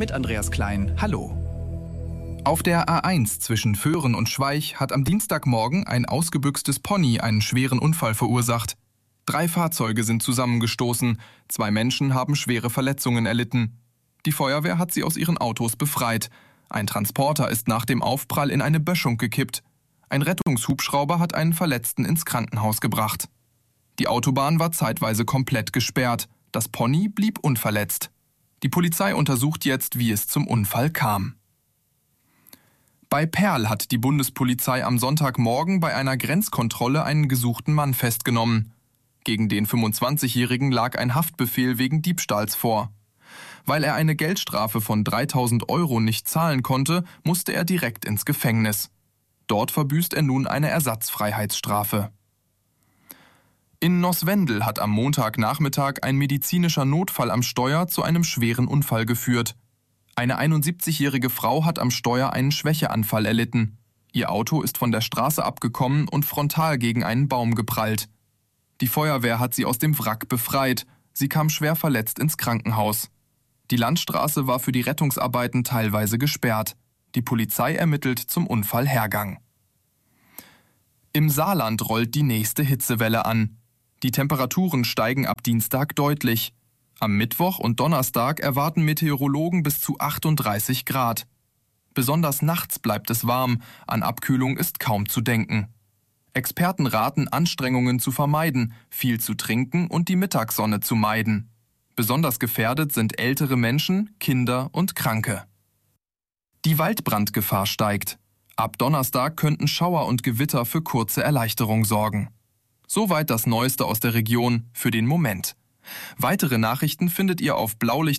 mit Andreas Klein. Hallo. Auf der A1 zwischen Föhren und Schweich hat am Dienstagmorgen ein ausgebüxtes Pony einen schweren Unfall verursacht. 3 Fahrzeuge sind zusammengestoßen, 2 Menschen haben schwere Verletzungen erlitten. Die Feuerwehr hat sie aus ihren Autos befreit. Ein Transporter ist nach dem Aufprall in eine Böschung gekippt. Ein Rettungshubschrauber hat einen Verletzten ins Krankenhaus gebracht. Die Autobahn war zeitweise komplett gesperrt. Das Pony blieb unverletzt. Die Polizei untersucht jetzt, wie es zum Unfall kam. Bei Perl hat die Bundespolizei am Sonntagmorgen bei einer Grenzkontrolle einen gesuchten Mann festgenommen. Gegen den 25-Jährigen lag ein Haftbefehl wegen Diebstahls vor. Weil er eine Geldstrafe von 3.000 € nicht zahlen konnte, musste er direkt ins Gefängnis. Dort verbüßt er nun eine Ersatzfreiheitsstrafe. In Noswendel hat am Montagnachmittag ein medizinischer Notfall am Steuer zu einem schweren Unfall geführt. Eine 71-jährige Frau hat am Steuer einen Schwächeanfall erlitten. Ihr Auto ist von der Straße abgekommen und frontal gegen einen Baum geprallt. Die Feuerwehr hat sie aus dem Wrack befreit. Sie kam schwer verletzt ins Krankenhaus. Die Landstraße war für die Rettungsarbeiten teilweise gesperrt. Die Polizei ermittelt zum Unfallhergang. Im Saarland rollt die nächste Hitzewelle an. Die Temperaturen steigen ab Dienstag deutlich. Am Mittwoch und Donnerstag erwarten Meteorologen bis zu 38 Grad. Besonders nachts bleibt es warm, an Abkühlung ist kaum zu denken. Experten raten, Anstrengungen zu vermeiden, viel zu trinken und die Mittagssonne zu meiden. Besonders gefährdet sind ältere Menschen, Kinder und Kranke. Die Waldbrandgefahr steigt. Ab Donnerstag könnten Schauer und Gewitter für kurze Erleichterung sorgen. Soweit das Neueste aus der Region für den Moment. Weitere Nachrichten findet ihr auf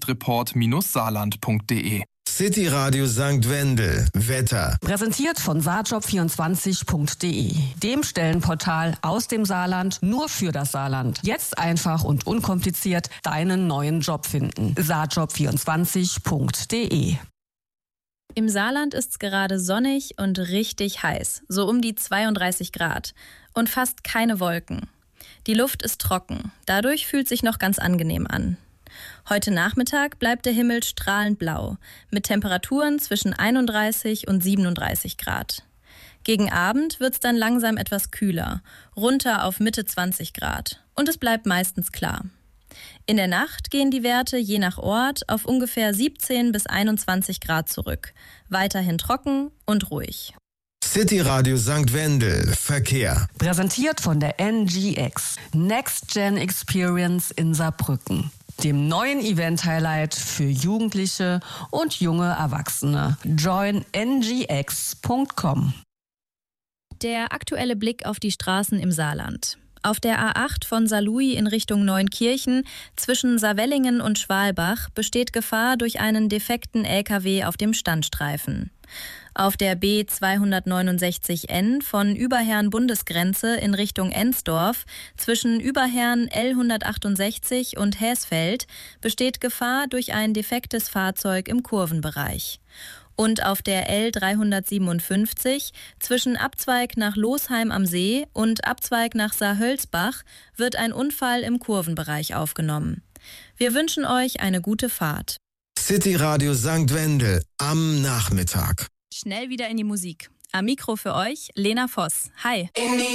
blaulichtreport-saarland.de. City Radio St. Wendel. Wetter. Präsentiert von saarjob24.de, dem Stellenportal aus dem Saarland nur für das Saarland. Jetzt einfach und unkompliziert deinen neuen Job finden. saarjob24.de. Im Saarland ist es gerade sonnig und richtig heiß, so um die 32 Grad und fast keine Wolken. Die Luft ist trocken, dadurch fühlt sich noch ganz angenehm an. Heute Nachmittag bleibt der Himmel strahlend blau, mit Temperaturen zwischen 31 und 37 Grad. Gegen Abend wird es dann langsam etwas kühler, runter auf Mitte 20 Grad und es bleibt meistens klar. In der Nacht gehen die Werte je nach Ort auf ungefähr 17 bis 21 Grad zurück, weiterhin trocken und ruhig. City Radio St. Wendel. Verkehr. Präsentiert von der NGX, Next Gen Experience in Saarbrücken, dem neuen Event-Highlight für Jugendliche und junge Erwachsene. Join ngx.com. Der aktuelle Blick auf die Straßen im Saarland. Auf der A8 von Saarlouis in Richtung Neunkirchen zwischen Saarwellingen und Schwalbach besteht Gefahr durch einen defekten LKW auf dem Standstreifen. Auf der B269N von Überherrn-Bundesgrenze in Richtung Ensdorf zwischen Überherrn L168 und Häsfeld besteht Gefahr durch ein defektes Fahrzeug im Kurvenbereich. Und auf der L357 zwischen Abzweig nach Losheim am See und Abzweig nach Saarhölzbach wird ein Unfall im Kurvenbereich aufgenommen. Wir wünschen euch eine gute Fahrt. City Radio St. Wendel am Nachmittag. Schnell wieder in die Musik. Am Mikro für euch Lena Voss. Hi.